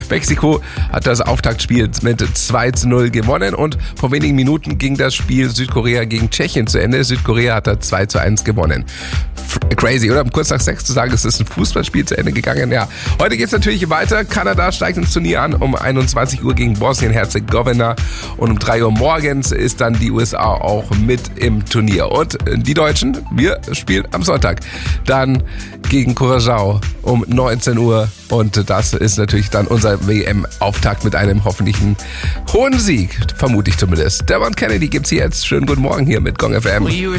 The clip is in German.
Mexiko hat das Auftaktspiel mit 2-0 gewonnen und vor wenigen Minuten ging das Spiel Südkorea gegen Tschechien zu Ende. Südkorea hat da 2-1 gewonnen. Crazy, oder? Um kurz nach 6 zu sagen, es ist ein Fußballspiel zu Ende gegangen. Ja, heute geht es natürlich weiter. Kanada steigt ins Turnier an um 21 Uhr gegen Bosnien-Herzegowina und um 3 Uhr morgens ist dann die USA auch mit im Turnier. Und die Deutschen, wir spielen am Sonntag dann gegen Curaçao um 19 Uhr und das ist natürlich dann unser WM-Auftakt mit einem hoffentlichen hohen Sieg, vermute ich zumindest. Devon Kennedy gibt's hier jetzt. Schönen guten Morgen hier mit Gong FM.